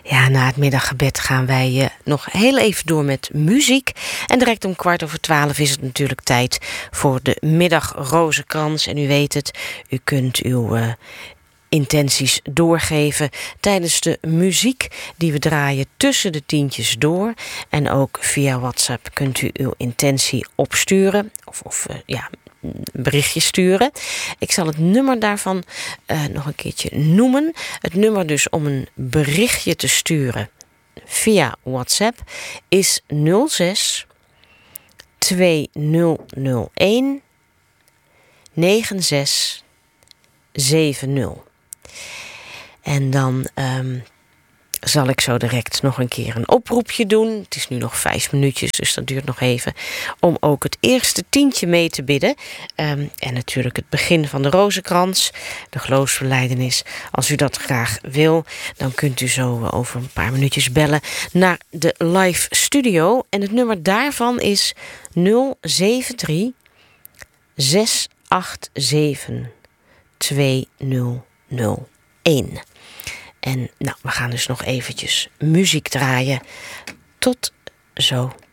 Ja, na het middaggebed gaan wij nog heel even door met muziek. En direct om 11:15 is het natuurlijk tijd voor de middagrozenkrans. En u weet het, u kunt uw intenties doorgeven tijdens de muziek die we draaien tussen de tientjes door. En ook via WhatsApp kunt u uw intentie opsturen of een berichtje sturen. Ik zal het nummer daarvan nog een keertje noemen. Het nummer dus om een berichtje te sturen via WhatsApp is 06 2001 9670. En dan zal ik zo direct nog een keer een oproepje doen. Het is nu nog 5 minuutjes, dus dat duurt nog even. Om ook het eerste tientje mee te bidden. En natuurlijk het begin van de rozenkrans. De geloofsbelijdenis. Als u dat graag wil, dan kunt u zo over een paar minuutjes bellen naar de live studio. En het nummer daarvan is 073 687 2001. En we gaan dus nog eventjes muziek draaien. Tot zo.